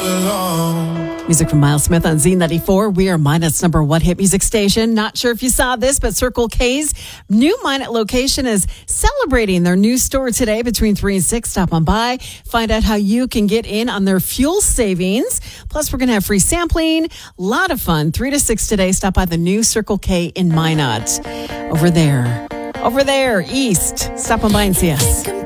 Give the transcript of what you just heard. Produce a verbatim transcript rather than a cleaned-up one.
along. Music from Miles Smith on Z ninety-four. We are Minot's number one hit music station. Not sure if you saw this, but Circle K's new Minot location is celebrating their new store today between three and six. Stop on by. Find out how you can get in on their fuel savings. Plus, we're going to have free sampling. A lot of fun. three to six today. Stop by the new Circle K in Minot. Over there. Over there, east. Stop on by and see us.